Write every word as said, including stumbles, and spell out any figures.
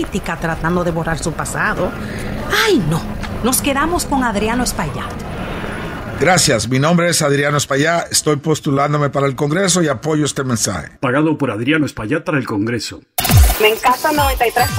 dramática tratando de borrar su pasado. Ay, no. Nos quedamos con Adriano Espaillat. Gracias, mi nombre es Adriano Espaillat, estoy postulándome para el Congreso y apoyo este mensaje. Pagado por Adriano Espaillat para el Congreso. Me encanta noventa y tres.